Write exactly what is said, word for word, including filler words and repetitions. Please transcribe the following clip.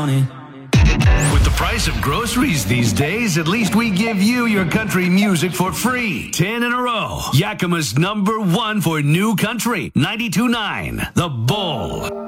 on it. With the price of groceries these days, at least we give you your country music for free. Ten in a row. Yakima's number one for new country. ninety-two point nine. The Bull.